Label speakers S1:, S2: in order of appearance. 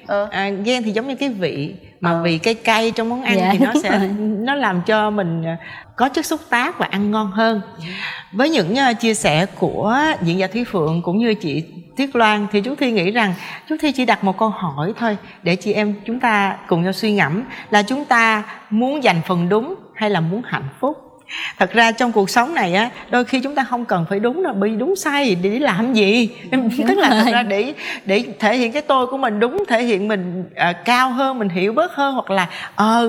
S1: Ghen thì giống như cái vị mà vị cay cay trong món ăn thì nó sẽ nó làm cho mình có chất xúc tác và ăn ngon hơn. Với những chia sẻ của diễn giả Thúy Phượng cũng như chị Tuyết Loan thì chú Thi nghĩ rằng chú Thi chỉ đặt một câu hỏi thôi để chị em chúng ta cùng nhau suy ngẫm là chúng ta muốn giành phần đúng hay là muốn hạnh phúc. Thật ra trong cuộc sống này á, đôi khi chúng ta không cần phải đúng đâu, bởi vì đúng sai để làm gì. Tức là thật ra để thể hiện cái tôi của mình đúng, thể hiện mình cao hơn, mình hiểu bớt hơn, hoặc là